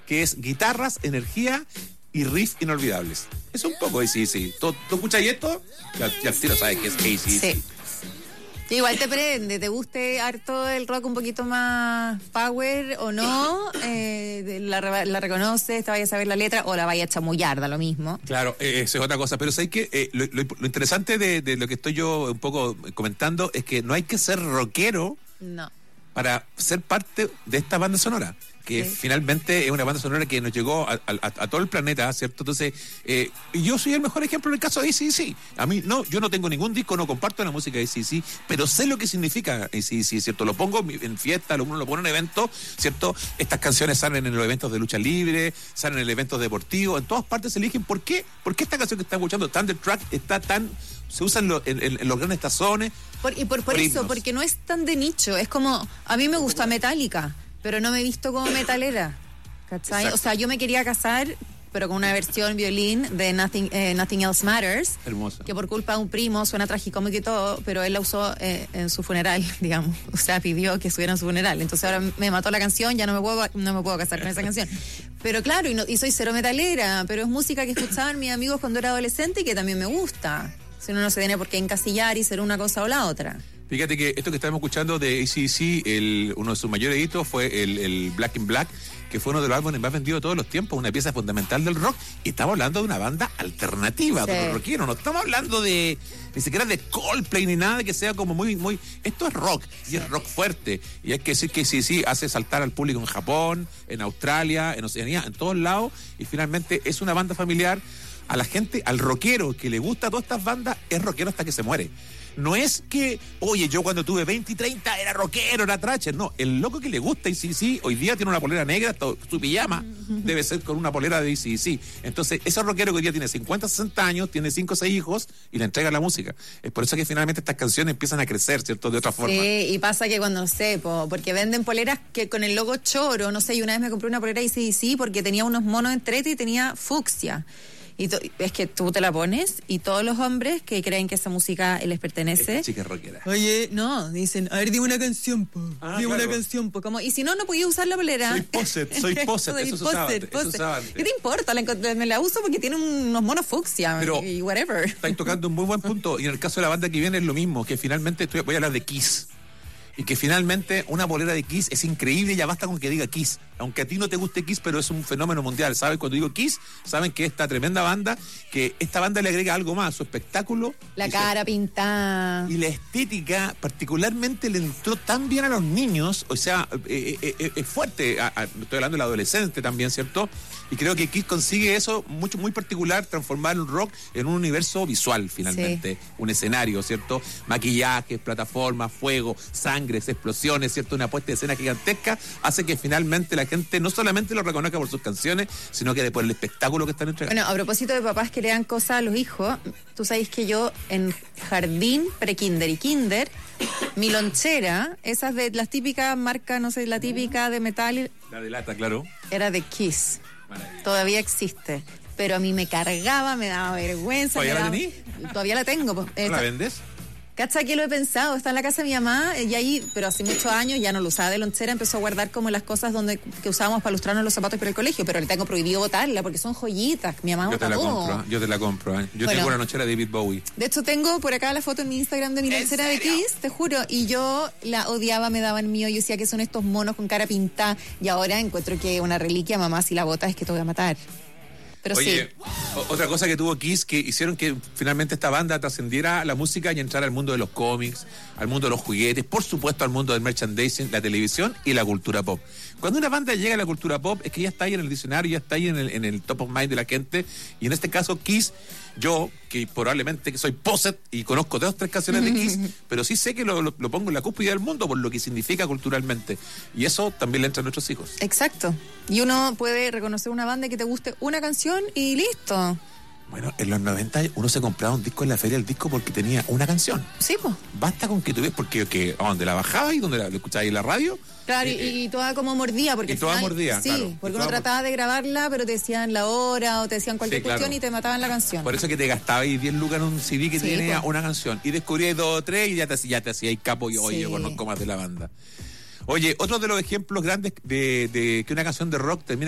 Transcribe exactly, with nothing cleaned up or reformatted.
que es guitarras, energía y riff inolvidables. Es un poco A C D C. ¿Tú, tú escuchas esto? Ya, ya el tiro sabes que es A C D C. Sí. Igual te prende, te guste harto el rock un poquito más power o no, eh, la, la reconoces, te vayas a saber la letra o la vayas a chamullar, da lo mismo. Claro, eh, eso es otra cosa, pero ¿sabes qué? Eh, lo, lo, lo interesante de, de lo que estoy yo un poco comentando es que no hay que ser rockero no. para ser parte de esta banda sonora, que sí. finalmente es una banda sonora que nos llegó a, a, a todo el planeta, ¿cierto? Entonces, eh, yo soy el mejor ejemplo en el caso de A C D C. A mí, no, yo no tengo ningún disco, no comparto la música de A C D C, pero sé lo que significa A C D C, ¿cierto? Lo pongo en fiesta, uno lo pone en eventos, ¿cierto? Estas canciones salen en los eventos de lucha libre, salen en eventos deportivos, en todas partes se eligen. ¿Por qué? ¿Por qué esta canción que están escuchando, Thunderstruck, está tan... se usan lo, en, en, en los grandes tazones? Por, y por, por, por eso, porque no es tan de nicho, es como, a mí me gusta Metallica, pero no me he visto como metalera, ¿cachai? Exacto. O sea, yo me quería casar, pero con una versión violín de Nothing, eh, Nothing Else Matters. Hermosa. Que por culpa de un primo suena tragicómico y todo, pero él la usó eh, en su funeral, digamos. O sea, pidió que estuviera en su funeral. Entonces ahora me mató la canción, ya no me puedo, no me puedo casar con esa canción. Pero claro, y, no, y soy cero metalera, pero es música que escuchaban mis amigos cuando era adolescente y que también me gusta. Si uno no se tiene por qué encasillar y ser una cosa o la otra. Fíjate que esto que estamos escuchando de A C D C, el, uno de sus mayores hitos fue el, el Black in Black, que fue uno de los álbumes más vendidos de todos los tiempos, una pieza fundamental del rock, y estamos hablando de una banda alternativa, sí. de los rockeros, no estamos hablando de ni siquiera de Coldplay ni nada que sea como muy, muy, esto es rock, y es rock fuerte, y hay que decir que A C D C hace saltar al público en Japón, en Australia, en Oceanía, en todos lados, y finalmente es una banda familiar. A la gente, al rockero que le gusta a todas estas bandas, es rockero hasta que se muere. No es que, oye, yo cuando tuve veinte y treinta era rockero, era tracher. No, el loco que le gusta A C D C, hoy día tiene una polera negra, todo, su pijama debe ser con una polera de A C D C. Entonces, ese rockero que hoy día tiene cincuenta, sesenta años, tiene cinco o seis hijos y le entrega la música. Es por eso que finalmente estas canciones empiezan a crecer, ¿cierto? De otra forma. Sí, y pasa que cuando, no sé, po, porque venden poleras que con el logo choro, no sé, y una vez me compré una polera de A C D C porque tenía unos monos en trete y tenía fucsia. Y to, es que tú te la pones y todos los hombres que creen que esa música les pertenece. Chica rockera. Oye, no, dicen, a ver, dime una canción, po. Ah, dime claro. una canción, po. Como, y si no, no podía usar la polera. Soy poset, soy poset, eso se usaba antes, eso se usaba antes. ¿Qué te importa? La, me la uso porque tiene unos monos fucsia Pero y whatever. Estáis tocando un muy buen punto. Y en el caso de la banda que viene es lo mismo, que finalmente estoy, voy a hablar de Kiss. Y que finalmente una polera de Kiss es increíble, ya basta con que diga Kiss. Aunque a ti no te guste Kiss, pero es un fenómeno mundial, ¿sabes? Cuando digo Kiss, saben que esta tremenda banda, que esta banda le agrega algo más, su espectáculo. La cara su, pintada. Y la estética, particularmente, le entró tan bien a los niños, o sea, es eh, eh, eh, fuerte, a, a, estoy hablando del adolescente también, ¿cierto? Y creo que Kiss consigue eso mucho, muy particular, transformar el rock en un universo visual, finalmente. Sí. Un escenario, ¿cierto? Maquillajes, plataformas, fuego, sangre, explosiones, ¿cierto? Una puesta de escena gigantesca hace que finalmente la gente no solamente lo reconozca por sus canciones, sino que por el espectáculo que están entregando. Bueno, a propósito de papás que le dan cosas a los hijos, tú sabes que yo en jardín, pre-kinder y kinder, mi lonchera, esas de las típicas marcas, no sé, la típica de metal. La de lata, claro. Era de Kiss. Todavía existe, pero a mí me cargaba, me daba vergüenza. ¿Todavía la daba... tenís? Todavía la tengo. Pues, ¿No la vendes? ¿Cacha que lo he pensado? Está en la casa de mi mamá y ahí, pero hace muchos años ya no lo usaba de lonchera, empezó a guardar como las cosas donde que usábamos para lustrarnos los zapatos para el colegio, pero le tengo prohibido botarla porque son joyitas. Mi mamá yo bota te la todo. compro, yo te la compro. ¿eh? Yo bueno, tengo una lonchera de David Bowie. De hecho tengo por acá la foto en mi Instagram de mi lonchera de Kiss, te juro, y yo la odiaba, me daban mío, yo decía que son estos monos con cara pintada y ahora encuentro que una reliquia, mamá, si la botas es que te voy a matar. Pero Oye, sí. Otra cosa que tuvo Kiss, que hicieron que finalmente esta banda trascendiera la música y entrara al mundo de los cómics, al mundo de los juguetes, por supuesto al mundo del merchandising, la televisión y la cultura pop. Cuando una banda llega a la cultura pop es que ya está ahí en el diccionario, ya está ahí en el, en el top of mind de la gente, y en este caso Kiss, yo, que probablemente que soy poset y conozco dos o tres canciones de Kiss, pero sí sé que lo, lo, lo pongo en la cúspide del mundo por lo que significa culturalmente, y eso también le entra a nuestros hijos. Exacto, y uno puede reconocer una banda que te guste una canción y listo. Bueno, en los noventa uno se compraba un disco en la feria del disco porque tenía una canción. Sí, pues. Basta con que tuvieras, porque que, donde la bajabas y donde la, la escuchabas en la radio. Claro, eh, y, y toda como mordía. Porque y toda final, mordía, sí, claro. porque uno trataba de grabarla, pero te decían la hora o te decían cualquier sí, claro. cuestión y te mataban la canción. Por eso que te gastabas diez lucas en un C D que sí, tenía pues. una canción. Y descubrías dos o tres y ya te, ya te hacías capo y oye, sí. yo conozco más de la banda. Oye, otro de los ejemplos grandes de, de que una canción de rock termina